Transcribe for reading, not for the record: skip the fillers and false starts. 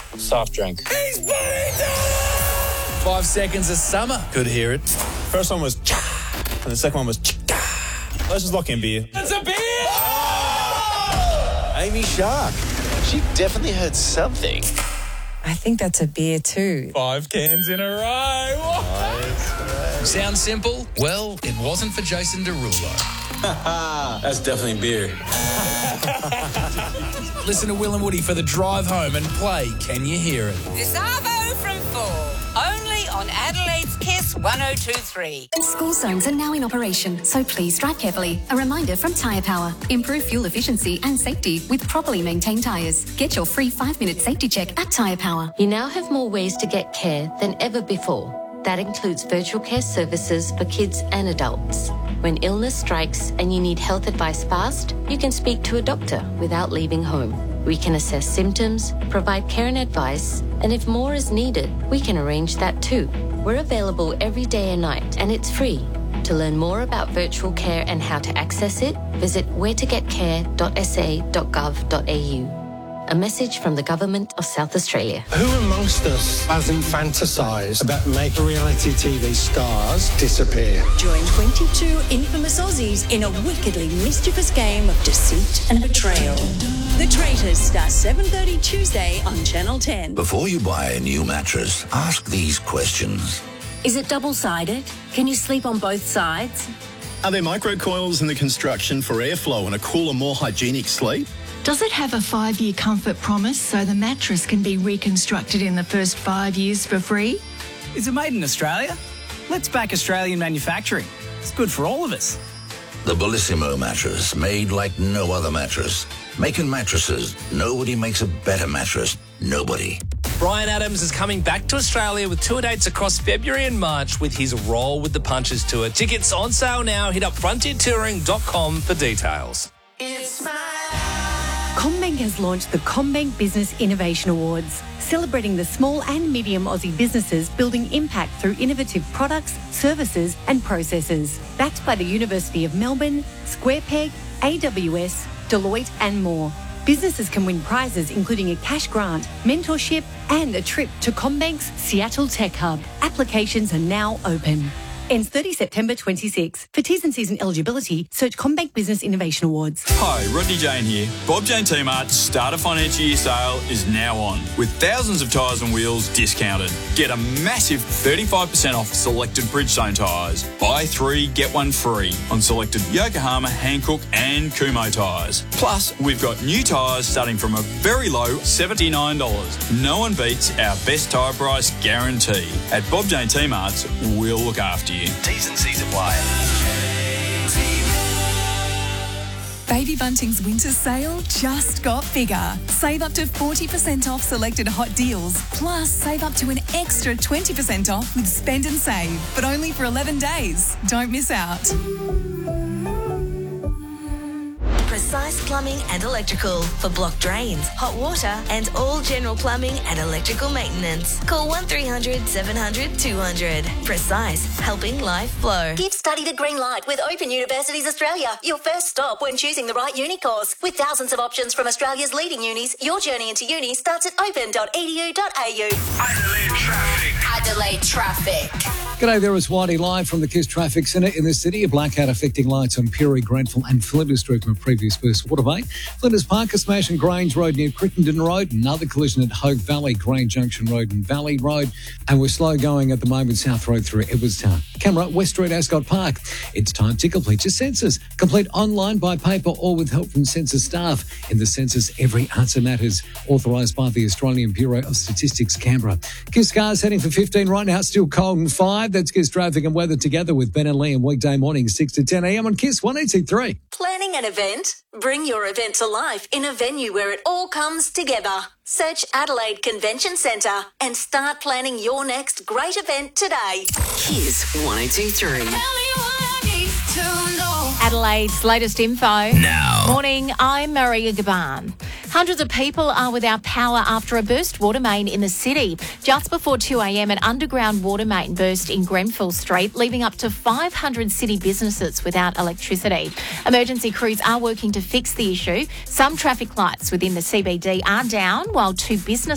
Soft drink. He's beat it! 5 seconds of summer. Could hear it. First one was cha, and the second one was cha. Let's just lock in beer. It's a beer! Amy Shark. She definitely heard something. I think that's a beer too. 5 cans in a row. Sounds simple? Well, it wasn't for Jason Derulo. That's definitely beer. Listen to Will and Woody for the drive home and play Can You Hear It? This Arvo from 4, only on Adelaide's Kiss 102.3. School zones are now in operation, so please drive carefully. A reminder from Tyre Power. Improve fuel efficiency and safety with properly maintained tyres. Get your free 5-minute safety check at Tyre Power. You now have more ways to get care than ever before. That includes virtual care services for kids and adults. When illness strikes and you need health advice fast, you can speak to a doctor without leaving home. We can assess symptoms, provide care and advice, and if more is needed, we can arrange that too. We're available every day and night, and it's free. To learn more about virtual care and how to access it, visit wheretogetcare.sa.gov.au. A message from the Government of South Australia. Who amongst us hasn't fantasised about making reality TV stars disappear? Join 22 infamous Aussies in a wickedly mischievous game of deceit and betrayal. The Traitors starts 7:30 Tuesday on Channel 10. Before you buy a new mattress, ask these questions. Is it double-sided? Can you sleep on both sides? Are there microcoils in the construction for airflow and a cooler, more hygienic sleep? Does it have a 5-year comfort promise so the mattress can be reconstructed in the first 5 years for free? Is it made in Australia? Let's back Australian manufacturing. It's good for all of us. The Bellissimo mattress, made like no other mattress. Making mattresses, nobody makes a better mattress. Nobody. Bryan Adams is coming back to Australia with tour dates across February and March with his Roll with the Punches tour. Tickets on sale now. Hit up frontiertouring.com for details. CommBank has launched the CommBank Business Innovation Awards, celebrating the small and medium Aussie businesses building impact through innovative products, services and processes. Backed by the University of Melbourne, SquarePeg, AWS, Deloitte and more. Businesses can win prizes including a cash grant, mentorship and a trip to CommBank's Seattle Tech Hub. Applications are now open. Ends 30 September 26. For T's and C's and eligibility, search CommBank Business Innovation Awards. Hi, Rodney Jane here. Bob Jane T-Mart's Starter Financial Year sale is now on, with thousands of tyres and wheels discounted. Get a massive 35% off selected Bridgestone tyres. Buy 3, get 1 free on selected Yokohama, Hankook and Kumho tyres. Plus, we've got new tyres starting from a very low $79. No one beats our best tyre price guarantee. At Bob Jane T-Mart's, we'll look after you. T's and C's apply. Baby Bunting's winter sale just got bigger. Save up to 40% off selected hot deals. Plus, save up to an extra 20% off with Spend and Save. But only for 11 days. Don't miss out. Precise Plumbing and Electrical for block drains, hot water and all general plumbing and electrical maintenance. Call 1300 700 200. Precise, helping life flow. Give study the green light with Open Universities Australia, your first stop when choosing the right uni course. With thousands of options from Australia's leading unis, your journey into uni starts at open.edu.au. Adelaide Traffic. G'day, there is Whitey live from the KISS Traffic Centre in the city. A blackout affecting lights on Puri, Grenfell and Flinders Street from a previous burst water main. Flinders Park, a smash in Grange Road near Crittenden Road. Another collision at Hogue Valley, Grange Junction Road and Valley Road. And we're slow going at the moment, South Road through Edwardstown. Camera, West Street, Ascot Park. It's time to complete your census. Complete online, by paper or with help from census staff. In the census, every answer matters. Authorised by the Australian Bureau of Statistics, Canberra. KISS cars heading for 15 right now. Still cold and 5. That's KISS traffic and weather together with Ben and Liam weekday mornings 6 to 10 a.m. on KISS 183. Planning an event? Bring your event to life in a venue where it all comes together. Search Adelaide Convention Centre and start planning your next great event today. KISS 102.3. Adelaide's latest info. Now. Morning, I'm Maria Gaban. Hundreds of people are without power after a burst water main in the city. Just before 2 a.m, an underground water main burst in Grenfell Street, leaving up to 500 city businesses without electricity. Emergency crews are working to fix the issue. Some traffic lights within the CBD are down, while 2 business